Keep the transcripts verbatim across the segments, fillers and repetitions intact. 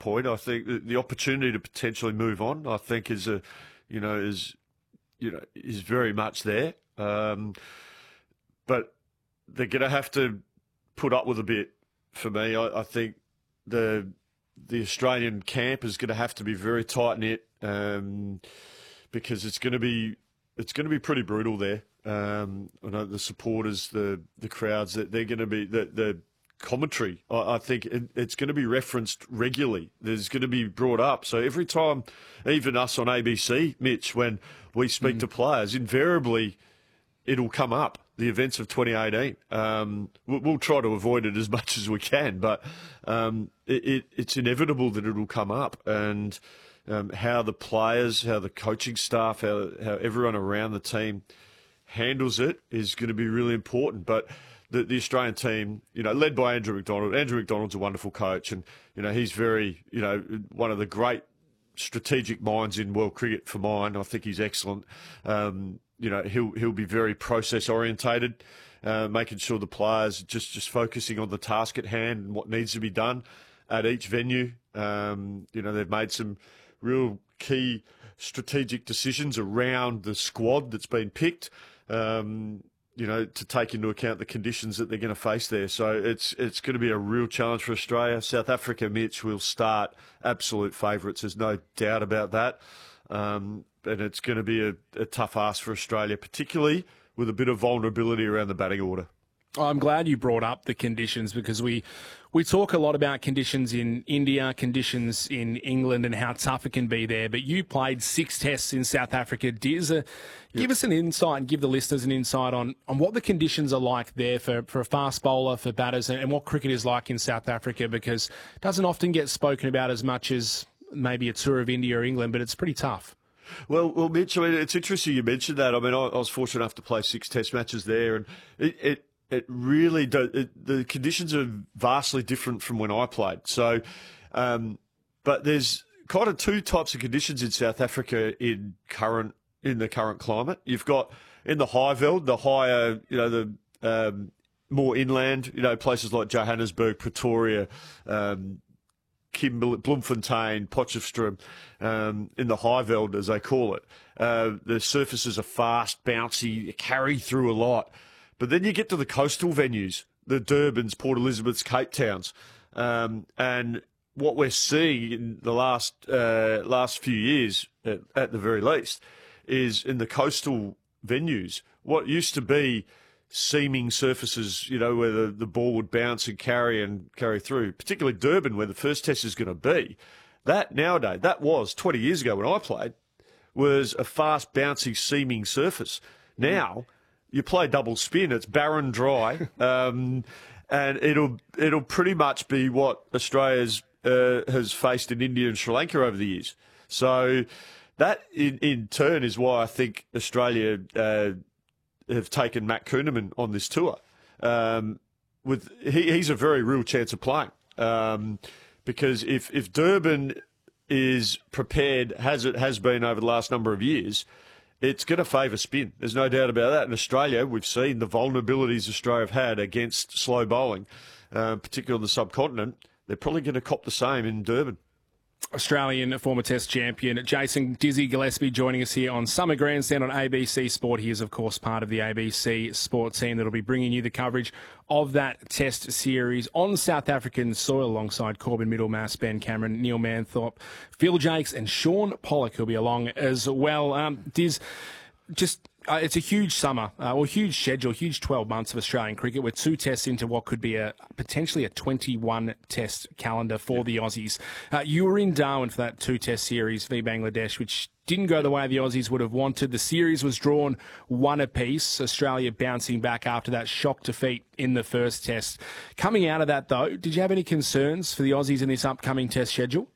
point. I think the, the opportunity to potentially move on, I think, is a, you know, is, you know, is very much there. Um, but they're going to have to put up with a bit. For me, I, I think the the Australian camp is going to have to be very tight knit, um, because it's going to be it's going to be pretty brutal there. Um, I know the supporters, the the crowds, that they're going to be the the commentary. I, I think it, it's going to be referenced regularly. There's going to be brought up. So every time, even us on A B C, Mitch, when we speak mm. to players, invariably it'll come up. The events of twenty eighteen. Um, we'll, we'll try to avoid it as much as we can, but um, it, it, it's inevitable that it'll come up. And um, how the players, how the coaching staff, how, how everyone around the team handles it is going to be really important. But the, the Australian team, you know, led by Andrew McDonald. Andrew McDonald's a wonderful coach, and you know he's very, you know, one of the great strategic minds in world cricket for mine. I think he's excellent. Um, You know, he'll he'll be very process orientated, uh, making sure the players just, just focusing on the task at hand and what needs to be done at each venue. Um, you know, they've made some real key strategic decisions around the squad that's been picked. Um, you know, to take into account the conditions that they're going to face there. So it's it's going to be a real challenge for Australia. South Africa, Mitch, will start absolute favourites. There's no doubt about that. Um, and it's going to be a, a tough ask for Australia, particularly with a bit of vulnerability around the batting order. I'm glad you brought up the conditions, because we we talk a lot about conditions in India, conditions in England, and how tough it can be there. But you played six tests in South Africa. Diz, uh, yep. Give us an insight and give the listeners an insight on, on what the conditions are like there for, for a fast bowler, for batters, and, and what cricket is like in South Africa, because it doesn't often get spoken about as much as maybe a tour of India or England, but it's pretty tough. Well, well, Mitch, I mean, it's interesting you mentioned that. I mean, I, I was fortunate enough to play six test matches there, and it, it, it really, do, it, the conditions are vastly different from when I played. So, um, but there's kind of two types of conditions in South Africa in current, in the current climate. You've got in the high veld, the higher, you know, the, um, more inland, you know, places like Johannesburg, Pretoria, um, Kimberley, Bloemfontein, Potchefstroom, um, in the high veld, as they call it. Uh, the surfaces are fast, bouncy, carry through a lot. But then you get to the coastal venues, the Durbans, Port Elizabeths, Cape Towns. Um, and what we're seeing in the last uh, last few years, at, at the very least, is in the coastal venues, what used to be seaming surfaces, you know, where the, the ball would bounce and carry and carry through, particularly Durban, where the first test is going to be. That nowadays, that was twenty years ago when I played, was a fast, bouncy, seaming surface. Now, you play double spin, it's barren dry, um, and it'll it'll pretty much be what Australia's uh, has faced in India and Sri Lanka over the years. So that, in, in turn, is why I think Australia uh, have taken Matt Kuhnemann on this tour. Um, with he, he's a very real chance of playing, um, because if if Durban is prepared, as it has been over the last number of years, it's going to favour spin. There's no doubt about that. In Australia, we've seen the vulnerabilities Australia have had against slow bowling, uh, particularly on the subcontinent. They're probably going to cop the same in Durban. Australian former Test champion Jason Dizzy Gillespie joining us here on Summer Grandstand on A B C Sport. He is, of course, part of the A B C Sport team that will be bringing you the coverage of that Test series on South African soil alongside Corbin Middlemass, Ben Cameron, Neil Manthorpe, Phil Jakes and Sean Pollock, who'll be along as well. Um, Diz, just... Uh, it's a huge summer, uh, or huge schedule, huge twelve months of Australian cricket. We're two tests into what could be a potentially a twenty-one test calendar for the Aussies. Uh, you were in Darwin for that two-test series v Bangladesh, which didn't go the way the Aussies would have wanted. The series was drawn one apiece, Australia bouncing back after that shock defeat in the first test. Coming out of that, though, did you have any concerns for the Aussies in this upcoming test schedule?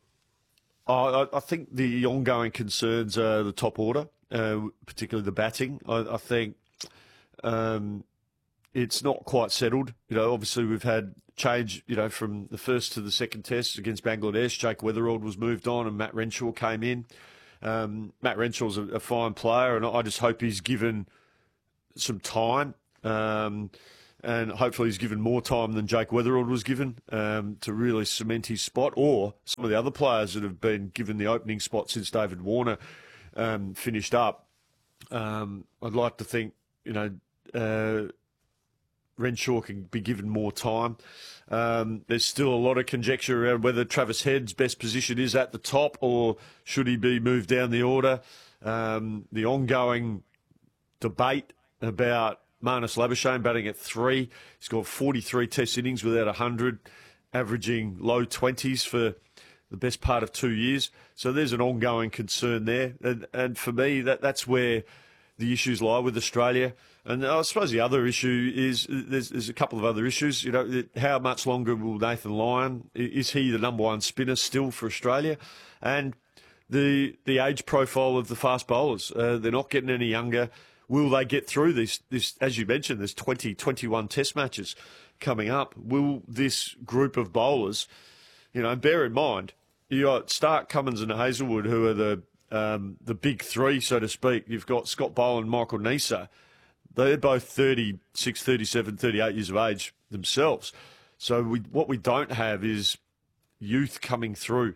Oh, I, I think the ongoing concerns are the top order. Uh, particularly the batting. I, I think um, it's not quite settled. You know, obviously we've had change, you know, from the first to the second test against Bangladesh. Jake Weatherald was moved on and Matt Renshaw came in. Um, Matt Renshaw's a, a fine player, and I just hope he's given some time. Um, and hopefully he's given more time than Jake Weatherald was given um, to really cement his spot, or some of the other players that have been given the opening spot since David Warner um, finished up. Um, I'd like to think, you know, uh, Renshaw can be given more time. Um, there's still a lot of conjecture around whether Travis Head's best position is at the top or should he be moved down the order. Um, the ongoing debate about Marnus Labuschagne batting at three. He's got forty-three test innings without one hundred, averaging low twenties for the best part of two years. So there's an ongoing concern there. And, and for me, that that's where the issues lie with Australia. And I suppose the other issue is there's, there's a couple of other issues. You know, how much longer will Nathan Lyon, is he the number one spinner still for Australia? And the the age profile of the fast bowlers. Uh, they're not getting any younger. Will they get through this, this, as you mentioned, there's twenty, twenty-one test matches coming up. Will this group of bowlers, you know, bear in mind, you got Stark, Cummins and Hazelwood, who are the um, the big three, so to speak. You've got Scott Boland, Michael Neser. They're both thirty-six, thirty-seven, thirty-eight years of age themselves. So we, what we don't have is youth coming through,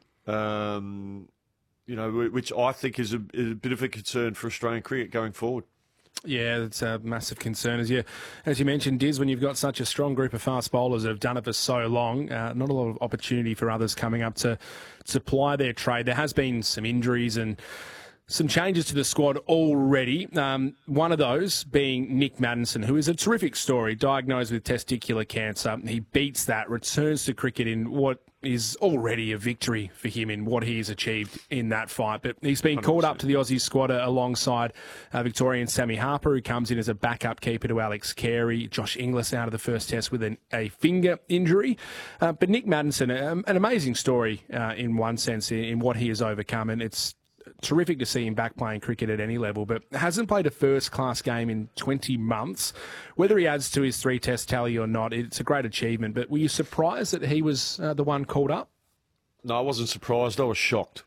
um, you know, which I think is a, is a bit of a concern for Australian cricket going forward. Yeah, it's a massive concern. As you, as you mentioned, Diz, when you've got such a strong group of fast bowlers that have done it for so long, uh, not a lot of opportunity for others coming up to, to ply their trade. There has been some injuries and some changes to the squad already. Um, one of those being Nick Maddinson, who is a terrific story, diagnosed with testicular cancer. He beats that, returns to cricket in what is already a victory for him in what he has achieved in that fight. But he's been one hundred percent called up to the Aussie squad alongside uh, Victorian Sammy Harper, who comes in as a backup keeper to Alex Carey. Josh Inglis out of the first test with an, a finger injury. Uh, but Nick Maddinson, um, an amazing story uh, in one sense in, in what he has overcome. And it's terrific to see him back playing cricket at any level, but hasn't played a first-class game in twenty months. Whether he adds to his three-test tally or not, it's a great achievement. But were you surprised that he was uh, the one called up? No, I wasn't surprised. I was shocked.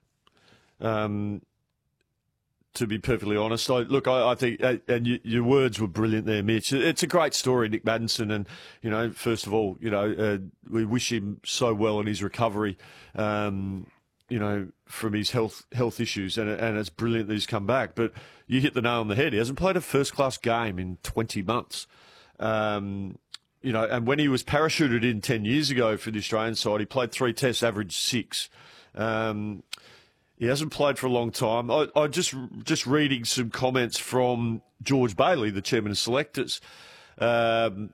Um, to be perfectly honest, I, look, I, I think, uh, and you, your words were brilliant there, Mitch. It's a great story, Nick Maddinson, and you know, first of all, you know, uh, we wish him so well in his recovery. Um, you know, from his health health issues, and and it's brilliant that he's come back. But you hit the nail on the head. He hasn't played a first-class game in twenty months. Um, you know, and when he was parachuted in ten years ago for the Australian side, he played three tests, averaged six. Um, he hasn't played for a long time. I, I just just reading some comments from George Bailey, the chairman of selectors. Um,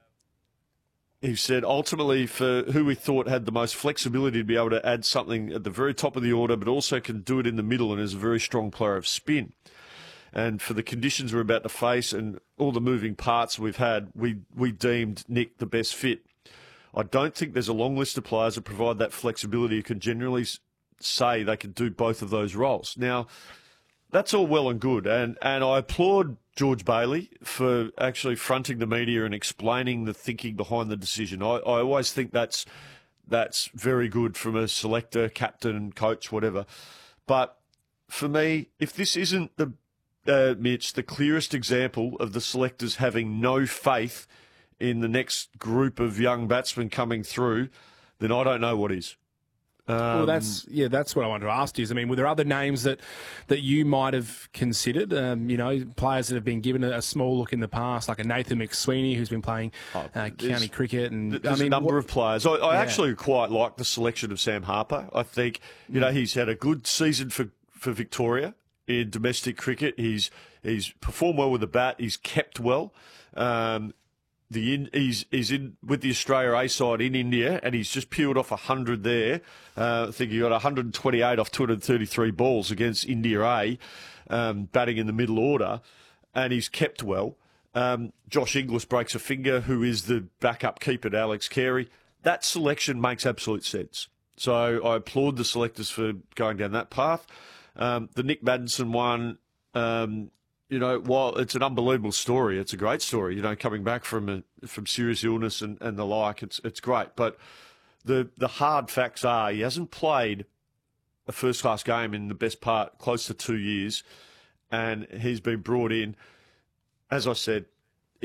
He said, ultimately, for who we thought had the most flexibility to be able to add something at the very top of the order, but also can do it in the middle and is a very strong player of spin. And for the conditions we're about to face and all the moving parts we've had, we, we deemed Nick the best fit. I don't think there's a long list of players that provide that flexibility who can generally say they can do both of those roles. Now, that's all well and good, and, and I applaud George Bailey for actually fronting the media and explaining the thinking behind the decision. I, I always think that's that's very good from a selector, captain, coach, whatever. But for me, if this isn't the uh, Mitch, the clearest example of the selectors having no faith in the next group of young batsmen coming through, then I don't know what is. Um, well, that's yeah, that's what I wanted to ask you. I mean, were there other names that, that you might have considered? Um, you know, players that have been given a, a small look in the past, like a Nathan McSweeney, who's been playing uh, county cricket, and there's I mean, a number what, of players. I, I yeah. actually quite like the selection of Sam Harper. I think you know he's had a good season for, for Victoria in domestic cricket. He's he's performed well with the bat. He's kept well. Um, The in, he's he's in with the Australia A side in India, and he's just peeled off a hundred there. Uh, I think he got one hundred twenty-eight off two hundred thirty-three balls against India A, um, batting in the middle order, and he's kept well. Um, Josh Inglis breaks a finger, who is the backup keeper to Alex Carey. That selection makes absolute sense. So I applaud the selectors for going down that path. Um, the Nick Maddinson one. Um, You know, while it's an unbelievable story, it's a great story. You know, coming back from a, from serious illness and, and the like, it's it's great. But the the hard facts are he hasn't played a first class game in the best part close to two years, and he's been brought in. As I said,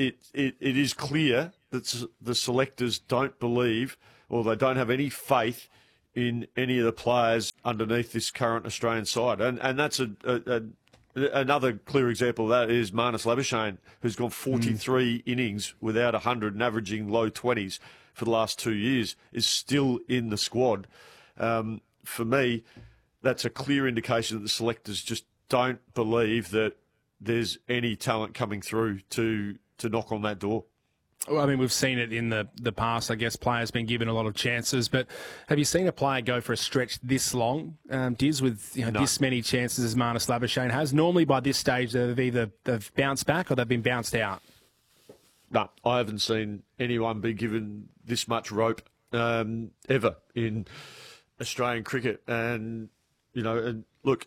it, it, it is clear that the selectors don't believe, or they don't have any faith in any of the players underneath this current Australian side. And and that's a, a, a another clear example of that is Marnus Labuschagne, who's gone forty-three mm. innings without one hundred and averaging low twenties for the last two years, is still in the squad. Um, for me, that's a clear indication that the selectors just don't believe that there's any talent coming through to to knock on that door. Well, I mean, we've seen it in the, the past. I guess players been given a lot of chances, but have you seen a player go for a stretch this long, um, Diz, with you know, no. this many chances as Marnus Labuschagne has? Normally, by this stage, they've either they've bounced back or they've been bounced out. No, I haven't seen anyone be given this much rope um, ever in Australian cricket. And you know, and look,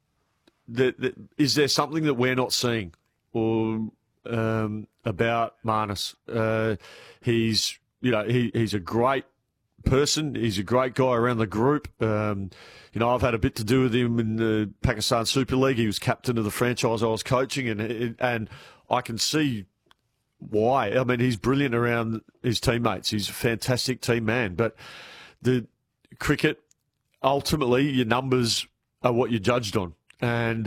the, the, is there something that we're not seeing, or Um, about Marnus? Uh, he's, you know, he, he's a great person. He's a great guy around the group. Um, you know, I've had a bit to do with him in the Pakistan Super League. He was captain of the franchise I was coaching, and and I can see why. I mean, he's brilliant around his teammates. He's a fantastic team man. But the cricket, ultimately, your numbers are what you're judged on, and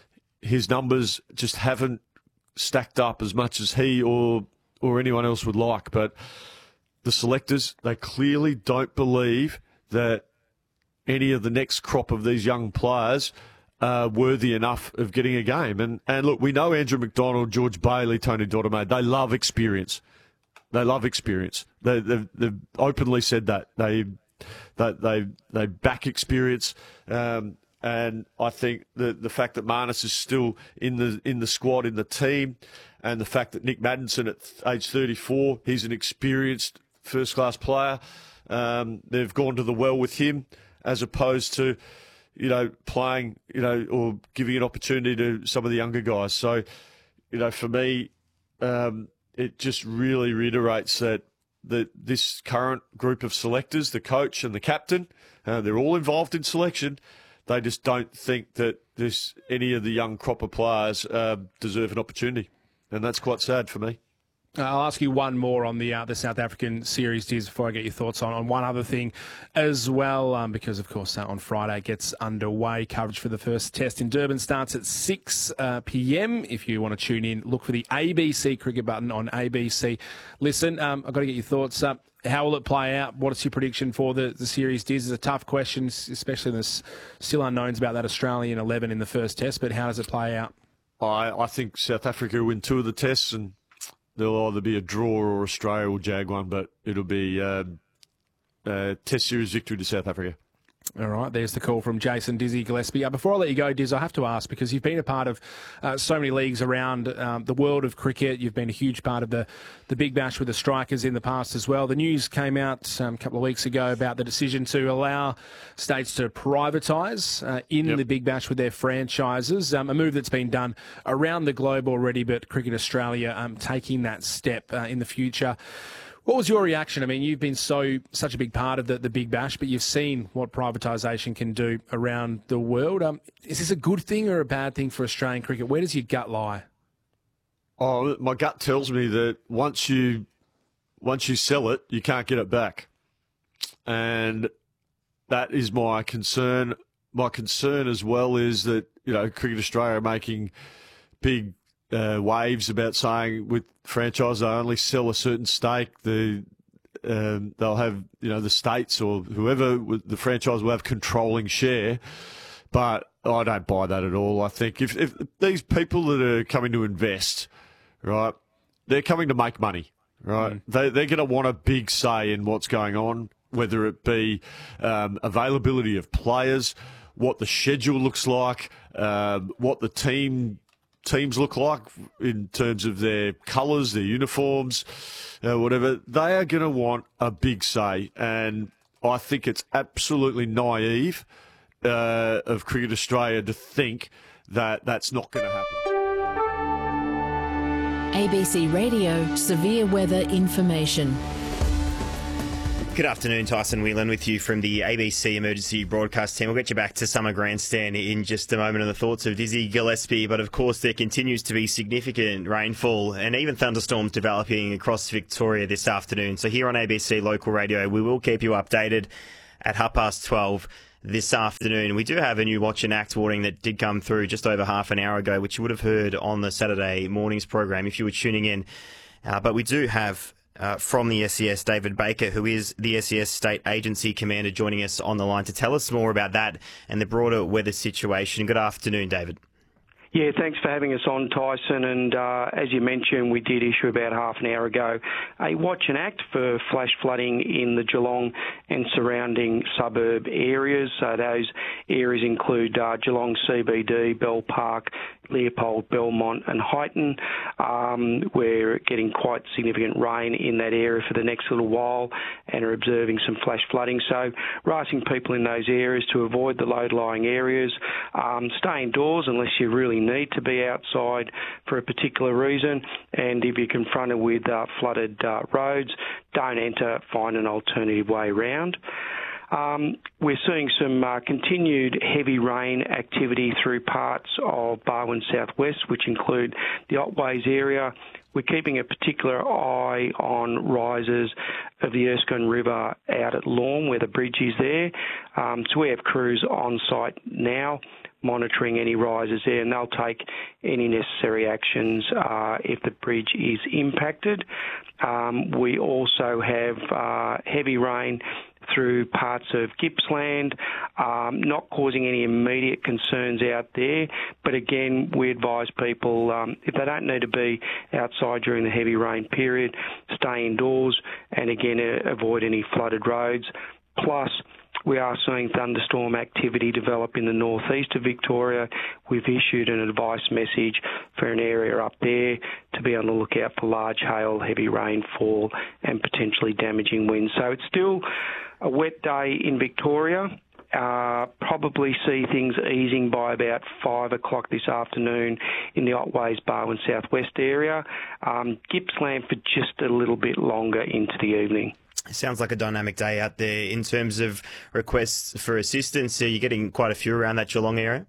his numbers just haven't stacked up as much as he or or anyone else would like. But the selectors, they clearly don't believe that any of the next crop of these young players are worthy enough of getting a game. And and look, we know Andrew McDonald, George Bailey, Tony Dodemaide, they love experience. They love experience. They, they've, they've openly said that. They they they, they back experience. Um, And I think the the fact that Marnus is still in the in the squad, in the team, and the fact that Nick Maddinson at age thirty-four, he's an experienced first-class player. Um, they've gone to the well with him, as opposed to, you know, playing, you know, or giving an opportunity to some of the younger guys. So, you know, for me, um, it just really reiterates that that this current group of selectors, the coach and the captain, uh, they're all involved in selection. They just don't think that this any of the young crop of players uh, deserve an opportunity, and that's quite sad for me. I'll ask you one more on the uh, the South African series, Diz, before I get your thoughts on, on one other thing as well, um, because, of course, uh, on Friday gets underway. Coverage for the first test in Durban starts at six p.m. If you want to tune in, look for the A B C cricket button on A B C. Listen, um, I've got to get your thoughts up. How will it play out? What's your prediction for the, the series, Diz? It's a tough question, especially there's still unknowns about that Australian eleven in the first test, but how does it play out? I, I think South Africa will win two of the tests, and there'll either be a draw or Australia will jag one, but it'll be uh, a test series victory to South Africa. All right, there's the call from Jason Dizzy Gillespie. Uh, before I let you go, Diz, I have to ask, because you've been a part of uh, so many leagues around um, the world of cricket. You've been a huge part of the, the Big Bash with the Strikers in the past as well. The news came out um, a couple of weeks ago about the decision to allow states to privatise uh, in yep. the Big Bash with their franchises, um, a move that's been done around the globe already, but Cricket Australia um, taking that step uh, in the future. What was your reaction? I mean, you've been so such a big part of the, the Big Bash, but you've seen what privatisation can do around the world. Um, is this a good thing or a bad thing for Australian cricket? Where does your gut lie? Oh, my gut tells me that once you once you sell it, you can't get it back, and that is my concern. My concern as well is that, you know, Cricket Australia are making big Uh, waves about saying with franchise they only sell a certain stake. The um, they'll have, you know, the states or whoever the franchise will have controlling share, but I don't buy that at all. I think if, if these people that are coming to invest, right, they're coming to make money, right? Mm. They they're going to want a big say in what's going on, whether it be um, availability of players, what the schedule looks like, uh, what the team. teams look like in terms of their colours, their uniforms, uh, whatever. They are going to want a big say, and I think it's absolutely naive uh, of Cricket Australia to think that that's not going to happen. A B C Radio Severe Weather Information. Good afternoon, Tyson Whelan with you from the A B C Emergency Broadcast team. We'll get you back to Summer Grandstand in just a moment and the thoughts of Dizzy Gillespie, but of course there continues to be significant rainfall and even thunderstorms developing across Victoria this afternoon. So here on A B C Local Radio, we will keep you updated at half past twelve this afternoon. We do have a new Watch and Act warning that did come through just over half an hour ago, which you would have heard on the Saturday morning's program if you were tuning in. Uh, but we do have Uh, from the S E S, David Baker, who is the S E S State Agency Commander, joining us on the line to tell us more about that and the broader weather situation. Good afternoon, David. Yeah, thanks for having us on, Tyson. And uh, as you mentioned, we did issue about half an hour ago a Watch and Act for flash flooding in the Geelong and surrounding suburb areas. So those areas include uh, Geelong C B D, Bell Park, Leopold, Belmont and Highton. Um, we're getting quite significant rain in that area for the next little while and are observing some flash flooding. So we're asking people in those areas to avoid the low-lying areas, um, stay indoors unless you really need to be outside for a particular reason, and if you're confronted with uh, flooded uh, roads, don't enter, find an alternative way around. Um, we're seeing some uh, continued heavy rain activity through parts of Barwon Southwest, which include the Otways area. We're keeping a particular eye on rises of the Erskine River out at Lorne, where the bridge is there. Um, so we have crews on site now monitoring any rises there, and they'll take any necessary actions uh, if the bridge is impacted. Um, we also have uh, heavy rain through parts of Gippsland, um, not causing any immediate concerns out there. But again, we advise people, um, if they don't need to be outside during the heavy rain period, stay indoors and again, uh, avoid any flooded roads. Plus, we are seeing thunderstorm activity develop in the northeast of Victoria. We've issued an advice message for an area up there to be on the lookout for large hail, heavy rainfall and potentially damaging winds. So it's still a wet day in Victoria. Uh, probably see things easing by about five o'clock this afternoon in the Otways, Barwon Southwest area. Um, Gippsland for just a little bit longer into the evening. Sounds like a dynamic day out there. In terms of requests for assistance, are you getting quite a few around that Geelong area?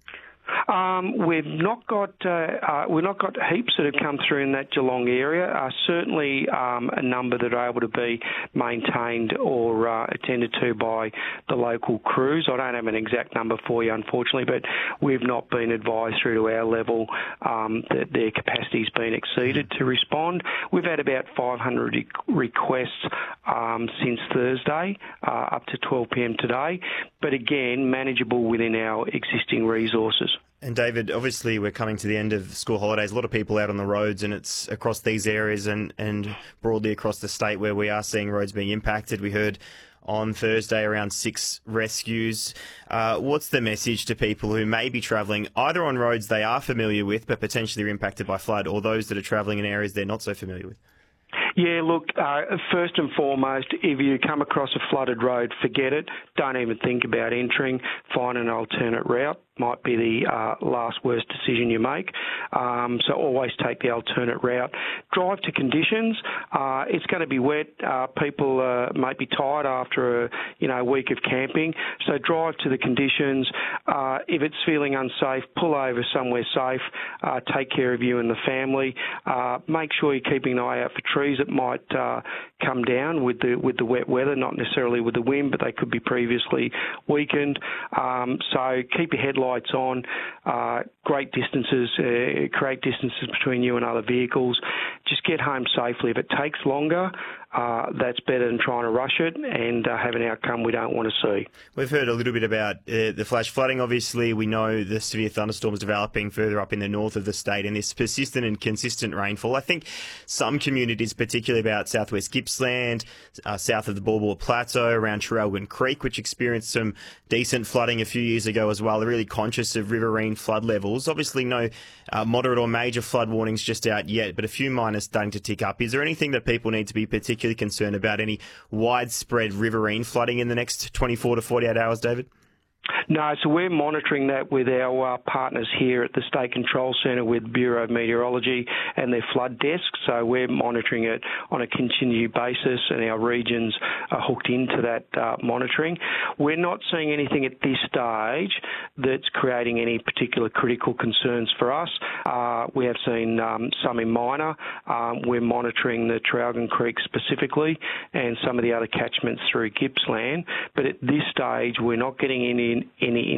Um, we've not got uh, uh, we've not got heaps that have come through in that Geelong area. Uh, certainly, um, a number that are able to be maintained or uh, attended to by the local crews. I don't have an exact number for you, unfortunately, but we've not been advised through to our level um, that their capacity's been exceeded to respond. We've had about five hundred requests um, since Thursday, uh, up to twelve p m today, but again, manageable within our existing resources. And David, obviously we're coming to the end of school holidays. A lot of people out on the roads, and it's across these areas and, and broadly across the state where we are seeing roads being impacted. We heard on Thursday around six rescues. Uh, what's the message to people who may be travelling either on roads they are familiar with but potentially are impacted by flood, or those that are travelling in areas they're not so familiar with? Yeah, look, uh, first and foremost, if you come across a flooded road, forget it. Don't even think about entering. Find an alternate route. Might be the uh, last worst decision you make. Um, so always take the alternate route. Drive to conditions. Uh, it's going to be wet. Uh, people uh, might be tired after a you know week of camping. So drive to the conditions. Uh, if it's feeling unsafe, pull over somewhere safe. Uh, take care of you and the family. Uh, make sure you're keeping an eye out for trees that might uh, come down with the with the wet weather. Not necessarily with the wind, but they could be previously weakened. Um, so keep your headlights on, uh, great distances, uh, create distances between you and other vehicles. Just get home safely. If it takes longer, uh, that's better than trying to rush it and uh, have an outcome we don't want to see. We've heard a little bit about uh, the flash flooding. Obviously, we know the severe thunderstorms developing further up in the north of the state and this persistent and consistent rainfall. I think some communities, particularly about southwest Gippsland, uh, south of the Baw Baw Plateau, around Traralgon Creek, which experienced some decent flooding a few years ago as well, are really conscious of riverine flood levels. Obviously, no uh, moderate or major flood warnings just out yet, but a few minor starting to tick up. Is there anything that people need to be particularly concerned about, any widespread riverine flooding in the next twenty-four to forty-eight hours, David? No, so we're monitoring that with our uh, partners here at the State Control Centre with Bureau of Meteorology and their flood desk. So we're monitoring it on a continued basis, and our regions are hooked into that uh, monitoring. We're not seeing anything at this stage that's creating any particular critical concerns for us. Uh, we have seen um, some in minor. Um, we're monitoring the Traralgon Creek specifically and some of the other catchments through Gippsland, but at this stage we're not getting any any